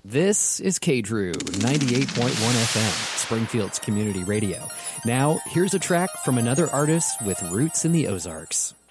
This is KDRU 98.1 FM, Springfield's community radio. Now, here's a track from another artist with roots in the Ozarks.